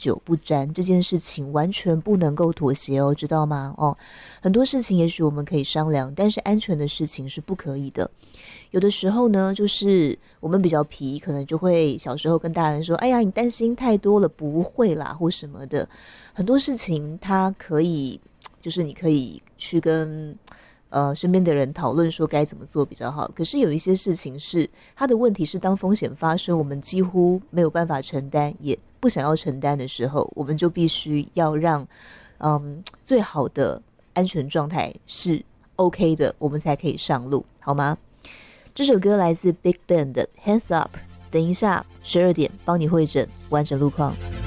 久不沾这件事情完全不能够妥协哦，知道吗？哦，很多事情也许我们可以商量，但是安全的事情是不可以的。有的时候呢，就是我们比较皮，可能就会小时候跟大人说：“哎呀，你担心太多了，不会啦，或什么的。”很多事情它可以，就是你可以去跟身边的人讨论说该怎么做比较好。可是有一些事情是它的问题是，当风险发生，我们几乎没有办法承担，也不想要承担的时候，我们就必须要让最好的安全状态是 OK 的，我们才可以上路，好吗？这首歌来自 Big Bang 的 Hands Up。等一下12点帮你会诊完整路况。